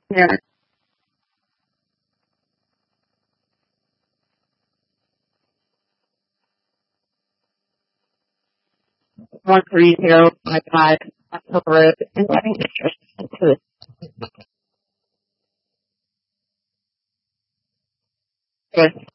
Yeah. 13055 Hill Road in Bennington, Massachusetts. Yes.